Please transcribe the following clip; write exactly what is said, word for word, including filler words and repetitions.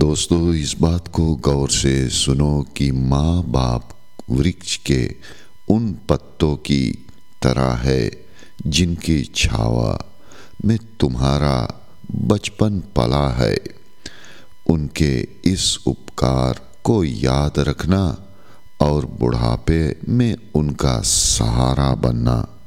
दोस्तों, इस बात को गौर से सुनो कि माँ बाप वृक्ष के उन पत्तों की तरह है जिनकी छावा में तुम्हारा बचपन पला है। उनके इस उपकार को याद रखना और बुढ़ापे में उनका सहारा बनना।